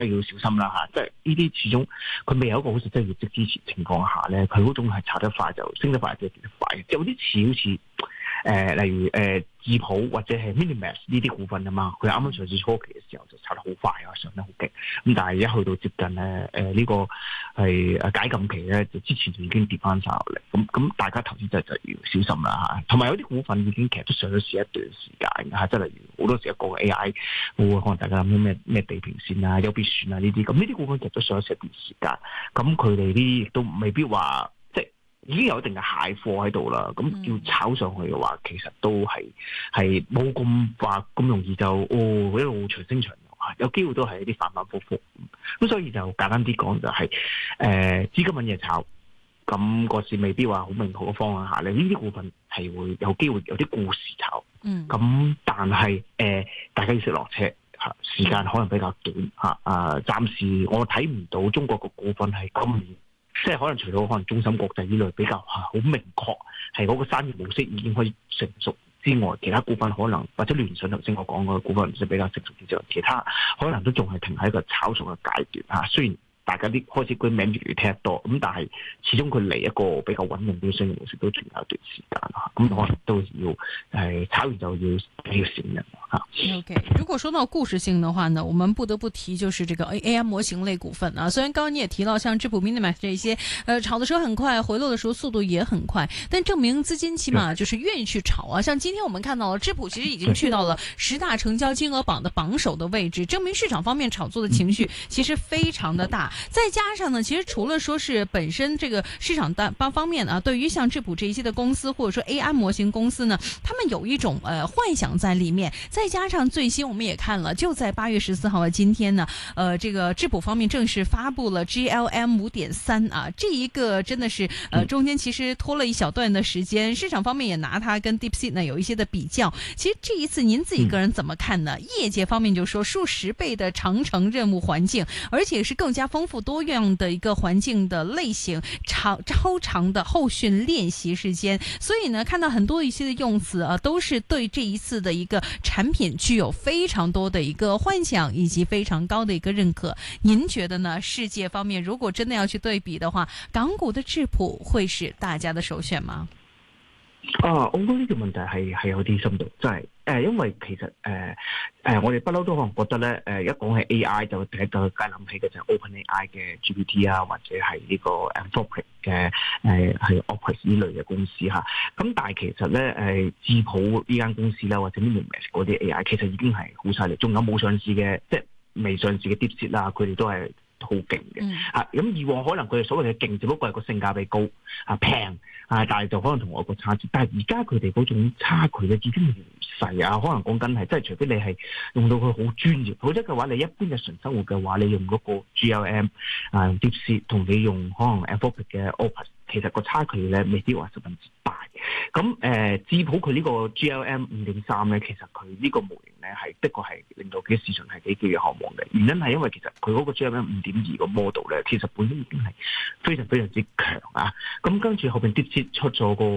要小心啦嚇。即係呢啲始終佢未有一個好實質業績支持情況下咧，佢嗰種係炒得快就升得快，就跌得快，即係有啲似好似。例如智普或者係 Minimax 呢啲股份啊嘛，佢啱啱上市初期嘅時候就炒得好快啊，上得好勁。咁但係一去到接近咧呢個係解禁期咧，就之前就已經跌翻晒落嚟。咁大家投資者就要小心啦嚇。同埋有啲股份已經其實都上咗市一段時間嚇，即係例如好多時一個 AI，可能大家諗咩地平線啊、優必選啊呢啲，咁呢啲股份其實都上咗市一段時間。咁佢哋啲亦都未必話。已經有一定嘅蟹貨喺度啦，咁要炒上去嘅話，其實都係冇咁話咁容易就一路長升長有，有機會都係一啲反反覆覆。咁所以就簡單啲講就係資金揾嘢炒，咁個市未必話好明確嘅方向下咧，呢啲股份係會有機會有啲故事炒。咁但係大家要識落車嚇，時間可能比較短嚇。暫時我睇唔到中國個股份係今年。即係可能除咗可能中芯國際呢類比較好明確係嗰個生意模式已經可以成熟之外，其他股份可能或者聯想頭先我講嗰個股份係比較成熟啲之外，其他可能都仲係停喺一個炒作嘅階段嚇。雖然大家啲開始嗰啲名越嚟越聽得多，咁但係始終佢嚟一個比較穩定啲嘅商業模式都仲有一段時間嚇，咁可能都要炒完就要閃人嚇。 OK， 如果說到故事性的話呢，我們不得不提就是這個 AI 模型類股份啊。雖然剛剛你也提到像智譜 Minimax 這些，炒的時候很快，回落的時候速度也很快，但證明資金起碼就是願意去炒啊。像今天我們看到了智譜其實已經去到了10大成交金額榜的榜首的位置，證明市場方面炒作的情緒其實非常的大。再加上呢，其實除了說是本身這個市場方面啊，對於像智譜這一些的公司或者說 AI 模型公司呢，他們有一種幻想在裡面。再加上最新我們也看了，就在8月14號的今天呢，這個智譜方面正式發布了 GLM 5.3啊，這一個真的是中間其實拖了一小段的時間，市場方面也拿它跟 DeepSeek 呢有一些的比較。其實這一次您自己個人怎麼看呢？業界方面就說數十倍的長程任務環境，而且是更加豐富多樣的一個環境的類型，超長的後訓練習時間，所以呢，看到很多一些的用詞啊，都是對這一次的一個產品具有非常多的一個幻想以及非常高的一個認可。您覺得呢？世界方面如果真的要去對比的話，港股的智譜會是大家的首選嗎？ 我覺得呢個問題係有啲深度，真係因為其實我哋不嬲都可能覺得咧，一講起 AI 就第一個梗係諗起嘅就係 OpenAI 嘅 GPT 啊，或者係呢個 Anthropic 嘅係 Opus 呢類嘅公司嚇。咁但係其實咧智譜呢間公司啦，或者 Minimax 嗰啲 AI 其實已經係好犀利，仲有冇上市嘅即係未上市嘅 DeepSeek 啦，佢哋都係好勁嘅嚇。咁以往可能佢哋所謂嘅勁，只不過係個性價比高平。但係就可能同外國差啲，但係而家佢哋嗰種差距咧已經唔細啊！可能講緊係，即係除非你係用到佢好專業，否則嘅話，你一般日常生活嘅話，你用嗰個 GLM DeepSeek 同你用可能 Anthropic 嘅 Opus， 其實個差距咧未必話十分之大。咁智譜佢呢個 GLM 5.3咧，其實佢呢個模型咧係的確係令到嘅市場係幾寄予厚望嘅。原因係因為其實佢嗰個 GLM 5.2個 model 咧，其實本身已經係非常非常之強啊。咁跟住後邊 DeepSeek 出咗個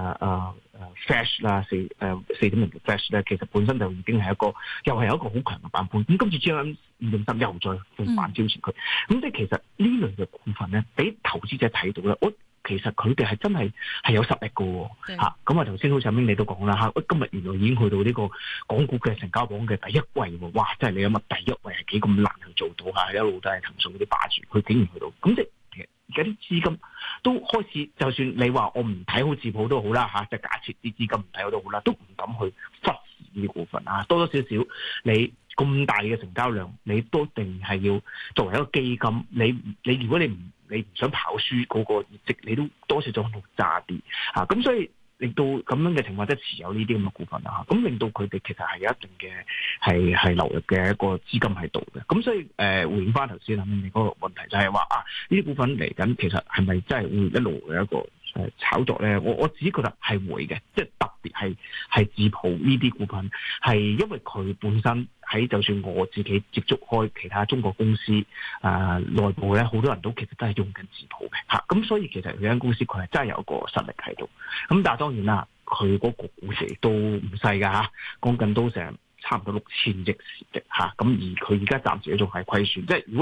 Flash 啦4.0嘅 Flash 咧，其實本身就已經係又係有一個好強嘅版本。咁今次 GLM 5.3又再放反超前佢，咁即係其實呢類嘅股份咧，俾投資者睇到咧，其實佢哋係真係有實力嘅喎嚇。咁啊頭先好似阿明你都講啦嚇，今日原來已經去到呢個港股嘅成交榜嘅第一位喎，哇！真係你諗下第一位係幾咁難去做到嚇，一路都係騰訊嗰啲霸住，佢竟然去到，咁即係其實而家啲資金都開始，就算你話我唔睇好智譜都好啦嚇，即係假設啲資金唔睇好都好啦，都唔敢去忽視呢啲股份啊，多多少少你咁大嘅成交量，你都定係要作為一個基金，你如果你唔想跑輸嗰個業績，你都多少咗度揸啲嚇，咁所以令到咁樣嘅情況，即係持有呢啲咁嘅股份啦嚇，咁令到佢哋其實係有一定嘅係流入嘅一個資金喺度嘅，咁所以回應翻頭先你嗰個問題就係話呢啲股份嚟緊其實係咪真係會一路嘅一個炒作咧？我自己覺得係會嘅，即係特別係智譜呢啲股份，係因為佢本身喺就算我自己接觸開其他中國公司內部咧，好多人都其實都係用緊智譜嘅嚇，咁所以其實佢間公司佢係真係有個實力喺度，咁但係當然啦，佢嗰個股市都唔細㗎嚇，講緊都成差唔多6000億市值嚇，咁而佢而家暫時都仲係虧損，即係如果